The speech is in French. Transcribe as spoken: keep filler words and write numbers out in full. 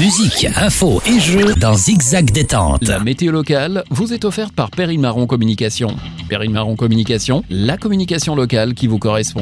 Musique, info et jeux dans Zigzag Détente. La météo locale vous est offerte par Perrine Marron Communication. Perrine Marron Communication, la communication locale qui vous correspond.